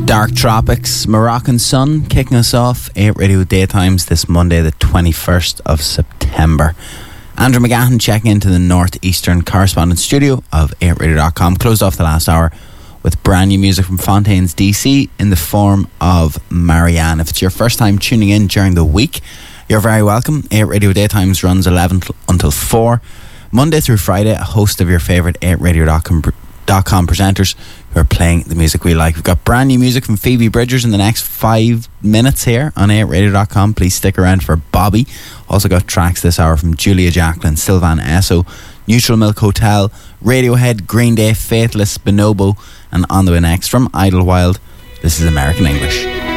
Dark Tropics, Moroccan Sun, kicking us off. 8 Radio Daytimes this Monday, the 21st of September. Andrew McGahan checking into the Northeastern correspondent studio of 8radio.com. Closed off the last hour with brand new music from Fontaines DC in the form of Marianne. If it's your first time tuning in during the week, you're very welcome. 8 Radio Daytimes runs 11 until 4. Monday through Friday, a host of your favourite 8radio.com presenters who are playing the music we like. We've got brand new music from Phoebe Bridgers in the next 5 minutes here on 8radio.com. Please stick around for Bobby. Also got tracks this hour from Julia Jacklin, Sylvan Esso, Neutral Milk Hotel, Radiohead, Green Day, Faithless, Bonobo, and on the way next from Idlewild, this is American English.